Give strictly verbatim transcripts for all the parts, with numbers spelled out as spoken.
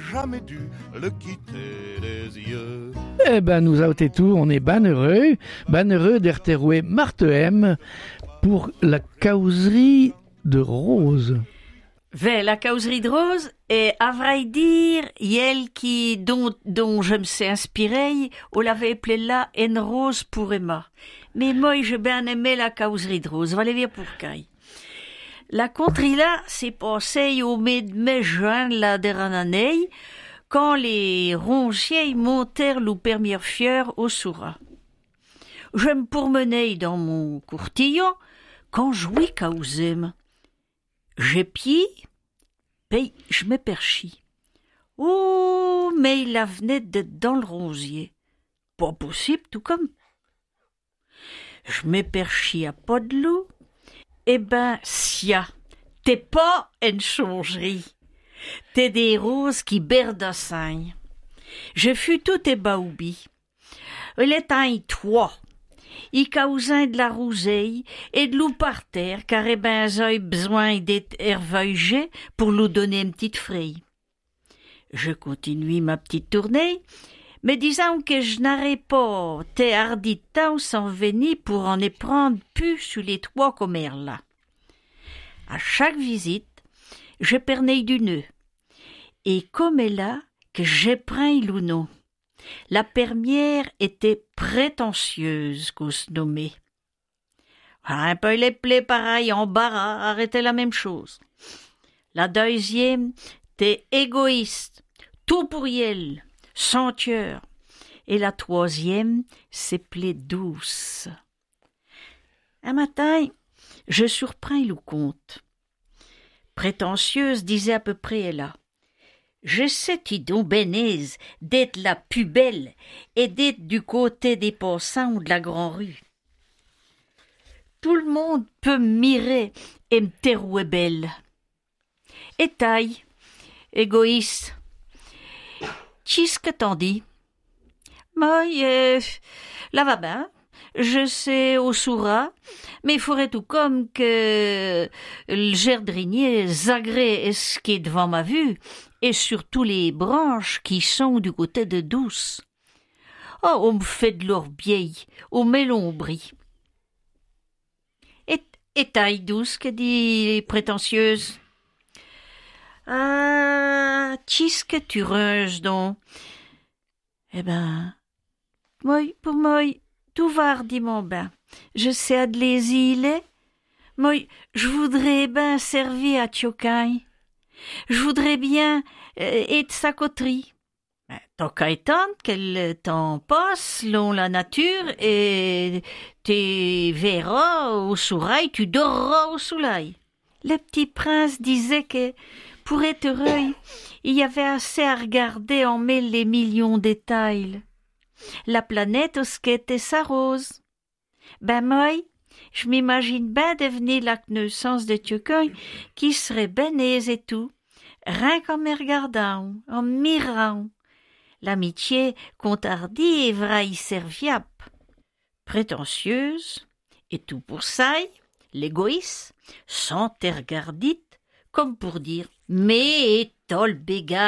jamais dû le quitter des yeux. Eh ben, nous a été tout, on est ben heureux, ben heureux d'erterouer Marthe M pour la causerie de Rose. Ve, la causerie de Rose est, à vrai dire, elle qui, dont, dont je me suis inspirée, on l'avait appelée là, une rose pour Emma. Mais moi, j'ai bien aimé la causerie de Rose, allez voir pour Caille. La conterie là, s'est passée au mai de mai-juin, la dernière année, quand les rongiers montèrent le première fieur au Soura. Je me promenais dans mon courtillon, quand je oui causem. J'ai pied, puis je me perchis. Oh, mais il venait d'être dans le rosier. Pas possible, tout comme. Je me perchis à pas de l'eau. Eh ben, sia, t'es pas une chongerie. T'es des roses qui berdent à sein. Je fus tout ébaoubi. Il est un toi. Il causin de la rouseille et de l'eau par terre, car eh ben, j'ai besoin d'être herveugé pour lui donner une petite fraye. Je continue ma petite tournée, mais disons que je n'aurais pas té hardi de temps sans venir pour en éprendre plus sur les toits comme là. À chaque visite, je pernais du nœud. Et comme est là que j'ai pris l'ounon. La première était prétentieuse qu'on se nommait. Un peu les plaies pareilles, embarras, arrêtait la même chose. La deuxième était égoïste, tout pour elle, sans cœur. Et la troisième s'appelait douce. Un matin, je surprins le comte. Prétentieuse disait à peu près elle là. Je sais, tidon bénaise, d'être la plus belle et d'être du côté des passants ou de la grand-rue. Tout le monde peut me mirer et me terrouer belle. Et taille, égoïste, qu'est-ce que t'en dis? Moi, euh, là va bien. Je sais au Soura, mais il faudrait tout comme que le gerdrinier zagré ce qui est devant ma vue, et surtout les branches qui sont du côté de Douce. Oh, on me fait de l'orbier, on met l'ombri. Et, et taille Douce, que dit prétentieuse? Ah, qu'est-ce que tu ringes donc? Eh ben, moi, pour moi, tout va dit mon bain. Je sais à de les îles. Moi, je voudrais bien servir à Tiocaille. Je voudrais bien euh, être sa coterie. Ben, tant qu'à étendre qu'elle t'en passe, selon la nature, et tu verras au sourail, tu dorras au soleil. Le petit prince disait que, pour être heureux, il y avait assez à regarder en mêle les millions d'étails. La planète où ce qu'était sa rose. Ben moi, je m'imagine ben devenir la connaissance de Tiocogne qui serait ben aise et tout, rien qu'en me regardant, en me mirant. L'amitié contardie est vraie serviable. Prétentieuse, et tout pour ça, l'égoïste, sans te regarder, comme pour dire « mais tol bégaud ».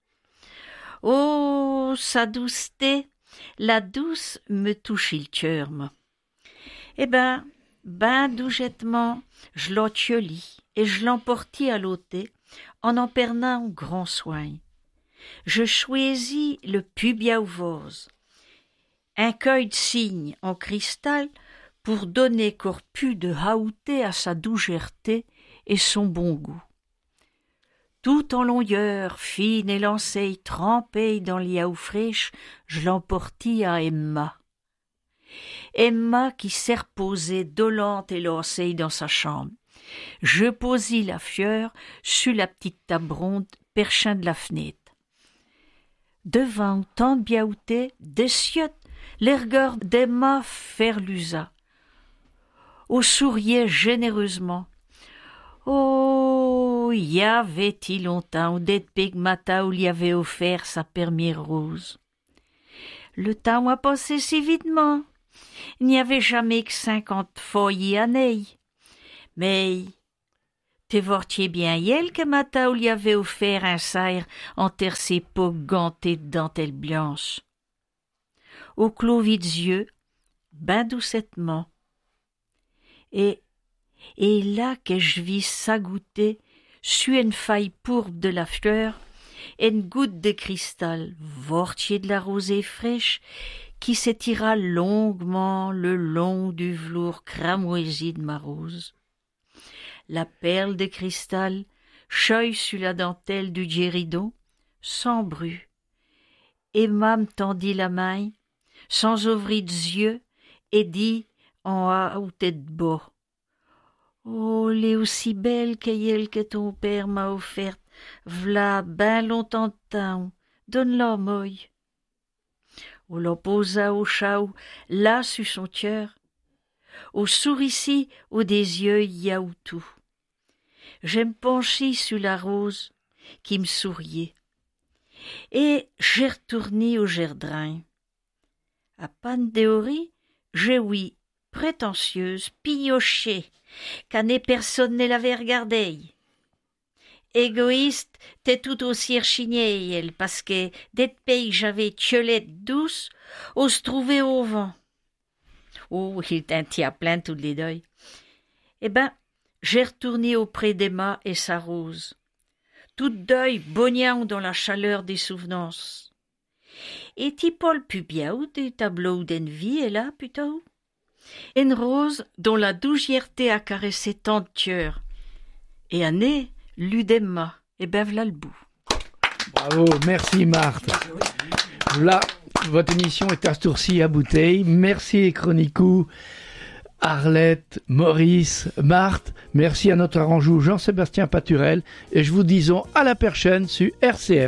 Oh, sa douceté, la douce me touchait le cœur, moi. Eh ben, ben doucettement, je l'ottioli et je l'emportai à l'ôté, en en prenant grand soin. Je choisis le pubiauvose, un cueil de cygne en cristal pour donner corpus de haouté à sa doucerté et son bon goût. Tout en longueur, fine et lancée, trempée dans l'iaou fraîche, je l'emportis à Emma. Emma qui s'est reposée dolente et lancée dans sa chambre. Je posis la fleur sur la petite table ronde perchin de la fenêtre. Devant tant de biaouté, des ciottes, les regards d'Emma ferlusa. Au souriait généreusement. Oh, y avait-il longtemps d'être Pegmata où il y avait offert sa première rose. Le temps a passé si vitement. Il n'y avait jamais que cinquante feuilles années. Mais Te vortiez bien yel que Mata lui avait offert un saire en tercé peau ganté de dentelle blanche. Au clos yeux, ben doucettement. Et, et là que je vis s'agouter, sur une faille pourpre de la fleur, une goutte de cristal, vortier de la rosée fraîche, qui s'étira longuement le long du velours cramoisi de ma rose. La perle de cristal cheuille sur la dentelle du guéridon, sans bruit. Emma me tendit la main, sans ouvrir des yeux, et dit en haut de bas. Oh, elle est aussi belle qu'elle que ton père m'a offerte, v'là ben longtemps de temps, donne-la moi. On la posa au chaou, là sur son cœur. Au sourici, au des yeux yaoutou. Je me penchis sur la rose qui me souriait. Et j'ai retourné au jardin. À Pandéori, j'ai oui, prétentieuse, pignochée, qu'année personne ne l'avait regardée. Égoïste, t'es tout aussi rechignée, elle, parce que, dès pays j'avais tiolette douce, on se trouvait au vent. Oh, il t'en tient plein tous les deuils. Eh ben, j'ai retourné auprès d'Emma et sa rose, toute deuil bognant dans la chaleur des souvenances. Et t'y pas le plus bien ou des tableaux d'envie est là, putain? Une rose dont la dougièreté a caressé tant de cœur. Et un nez, lu d'Emma, et ben v'là le bout. Bravo, merci Marthe. Là, votre émission est à ce tour-ci à bouteille. Merci Chronicou, Arlette, Maurice, Marthe. Merci à notre arrangeur Jean-Sébastien Paturel. Et je vous disons à la prochaine sur R C F.